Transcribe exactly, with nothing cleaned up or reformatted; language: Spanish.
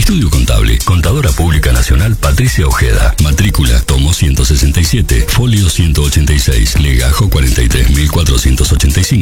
Estudio Contable. Contadora Pública Nacional Patricia Ojeda. Matrícula tomo ciento sesenta y siete, folio ciento ochenta y seis, legajo cuarenta y tres mil cuatrocientos ochenta y cinco.